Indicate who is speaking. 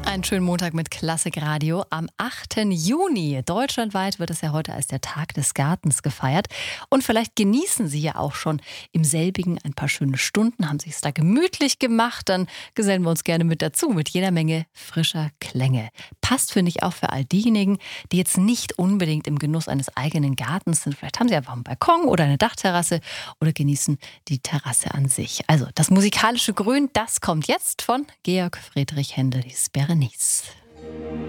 Speaker 1: Einen schönen Montag mit Klassikradio am 8. Juni. Deutschlandweit wird es ja heute als der Tag des Gartens gefeiert. Und vielleicht genießen Sie ja auch schon im selbigen ein paar schöne Stunden, haben sich es da gemütlich gemacht. Dann gesellen wir uns gerne mit dazu, mit jeder Menge frischer Klänge. Passt, finde ich, auch für all diejenigen, die jetzt nicht unbedingt im Genuss eines eigenen Gartens sind. Vielleicht haben Sie einfach einen Balkon oder eine Dachterrasse oder genießen die Terrasse an sich. Also das musikalische Grün, das kommt jetzt von Georg Friedrich Händel, die Berenice.